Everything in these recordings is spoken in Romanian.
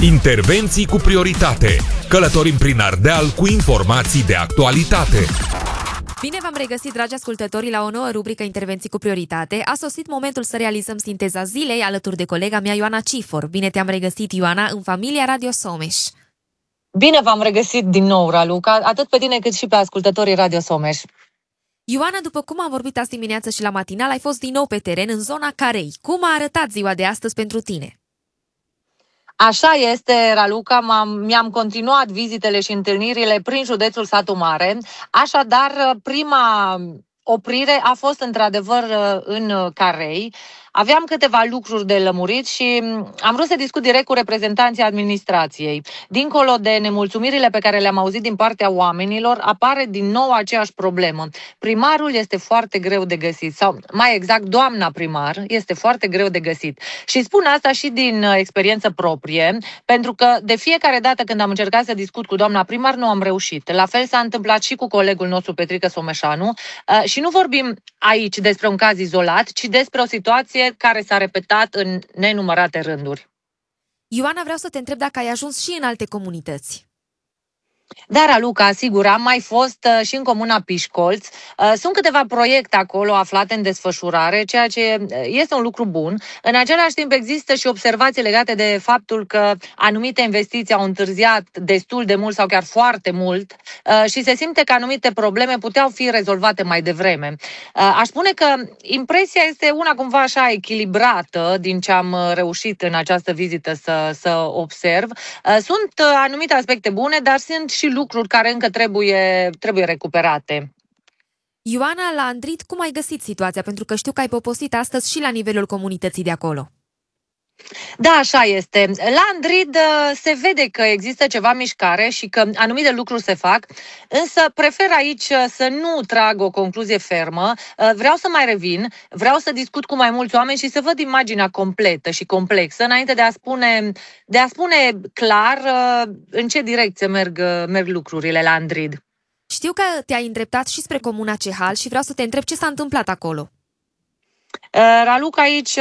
Intervenții cu prioritate. Călătorim prin Ardeal cu informații de actualitate. Bine v-am regăsit, dragi ascultători, la o nouă rubrică Intervenții cu prioritate. A sosit momentul să realizăm sinteza zilei alături de colega mea, Ioana Cifor. Bine te-am regăsit, Ioana, în familia Radio Someș. Bine v-am regăsit din nou, Raluca, atât pe tine cât și pe ascultătorii Radio Someș. Ioana, după cum am vorbit azi dimineață și la matinal, ai fost din nou pe teren în zona Carei. Cum a arătat ziua de astăzi pentru tine? Așa este, Raluca, mi-am continuat vizitele și întâlnirile prin județul Satu Mare, așadar prima oprire a fost într-adevăr în Carei. Aveam câteva lucruri de lămurit și am vrut să discut direct cu reprezentanții administrației. Dincolo de nemulțumirile pe care le-am auzit din partea oamenilor, apare din nou aceeași problemă. Primarul este foarte greu de găsit, sau mai exact, doamna primar este foarte greu de găsit. Și spun asta și din experiență proprie, pentru că de fiecare dată când am încercat să discut cu doamna primar, nu am reușit. La fel s-a întâmplat și cu colegul nostru, Petrică Someșanu, și nu vorbim aici despre un caz izolat, ci despre o situație care s-a repetat în nenumărate rânduri. Ioana, vreau să te întreb dacă ai ajuns și în alte comunități. Da, Raluca, sigur, am mai fost și în comuna Pișcolț. Sunt câteva proiecte acolo aflate în desfășurare, ceea ce este un lucru bun. În același timp există și observații legate de faptul că anumite investiții au întârziat destul de mult sau chiar foarte mult și se simte că anumite probleme puteau fi rezolvate mai devreme. Aș spune că impresia este una cumva așa echilibrată din ce am reușit în această vizită să observ. Sunt anumite aspecte bune, dar sunt și lucruri care încă trebuie recuperate. Ioana, la Andrid, cum ai găsit situația? Pentru că știu că ai poposit astăzi și la nivelul comunității de acolo. Da, așa este. La Andrid se vede că există ceva mișcare și că anumite lucruri se fac, însă prefer aici să nu trag o concluzie fermă. Vreau să mai revin, vreau să discut cu mai mulți oameni și să văd imaginea completă și complexă înainte de a spune clar în ce direcție merg lucrurile la Andrid. Știu că te-ai îndreptat și spre comuna Cehal și vreau să te întreb ce s-a întâmplat acolo. Raluca, aici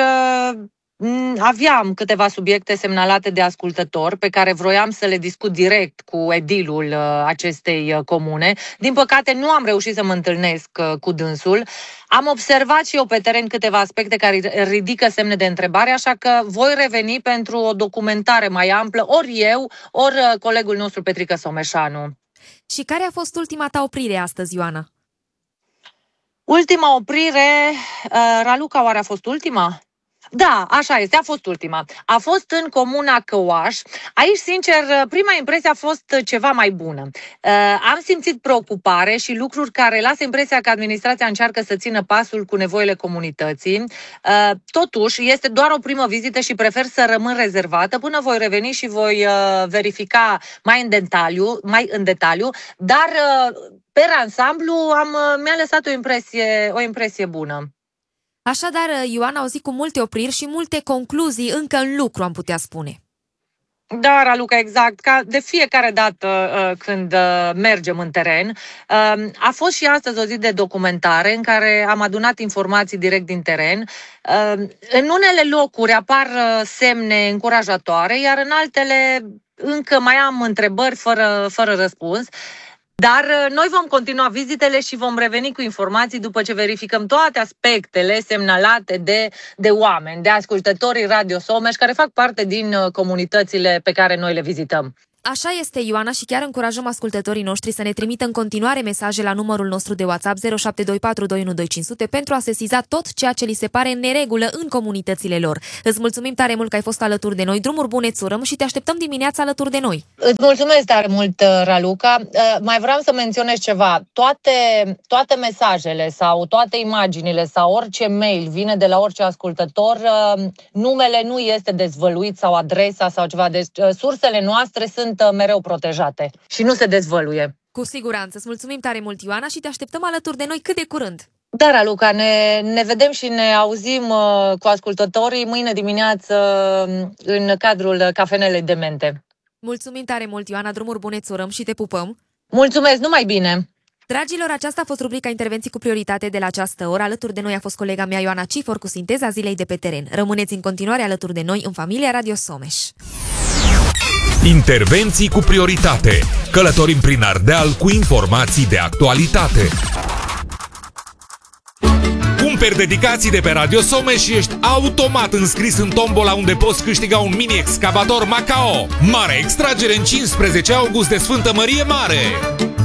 aveam câteva subiecte semnalate de ascultători pe care vroiam să le discut direct cu edilul acestei comune. Din păcate nu am reușit să mă întâlnesc cu dânsul. Am observat și eu pe teren câteva aspecte care ridică semne de întrebare, așa că voi reveni pentru o documentare mai amplă, ori eu, ori colegul nostru Petrică Someșanu. Și care a fost ultima ta oprire astăzi, Ioana? Ultima oprire, Raluca, oare a fost ultima? Da, așa este, a fost ultima. A fost în comuna Căuaș. Aici, sincer, prima impresie a fost ceva mai bună. Am simțit preocupare și lucruri care lasă impresia că administrația încearcă să țină pasul cu nevoile comunității. Totuși, este doar o primă vizită și prefer să rămân rezervată până voi reveni și voi verifica mai în detaliu, dar per ansamblu mi-a lăsat o impresie bună. Așadar, Ioana, au zis cu multe opriri și multe concluzii încă în lucru, am putea spune. Da, Raluca, exact. Ca de fiecare dată când mergem în teren. A fost și astăzi o zi de documentare în care am adunat informații direct din teren. În unele locuri apar semne încurajatoare, iar în altele încă mai am întrebări fără răspuns. Dar noi vom continua vizitele și vom reveni cu informații după ce verificăm toate aspectele semnalate de oameni, de ascultătorii Radio Someș, care fac parte din comunitățile pe care noi le vizităm. Așa este, Ioana, și chiar încurajăm ascultătorii noștri să ne trimită în continuare mesaje la numărul nostru de WhatsApp 0724 212500 pentru a sesiza tot ceea ce li se pare în neregulă în comunitățile lor. Îți mulțumim tare mult că ai fost alături de noi, drumuri bune îți urăm și te așteptăm dimineața alături de noi. Îți mulțumesc tare mult, Raluca. Mai vreau să menționez ceva. Toate mesajele sau toate imaginile sau orice mail vine de la orice ascultător, numele nu este dezvăluit sau adresa sau ceva. Deci sursele noastre sunt mereu protejate și nu se dezvăluie. Cu siguranță. Îți mulțumim tare mult, Ioana, și te așteptăm alături de noi cât de curând. Da, Raluca, ne vedem și ne auzim cu ascultătorii mâine dimineață în cadrul Cafenelei Demente. Mulțumim tare mult, Ioana, drumuri bune îți urăm și te pupăm. Mulțumesc, numai bine! Dragilor, aceasta a fost rubrica Intervenții cu prioritate de la această oră. Alături de noi a fost colega mea Ioana Cifor cu sinteza zilei de pe teren. Rămâneți în continuare alături de noi în familia Radio Someș. Intervenții cu prioritate. Călătorim prin Ardeal cu informații de actualitate. Cumperi dedicații de pe Radio Someș și ești automat înscris în tombola unde poți câștiga un mini-excavator Macao. Mare extragere în 15 august de Sfântă Mărie Mare!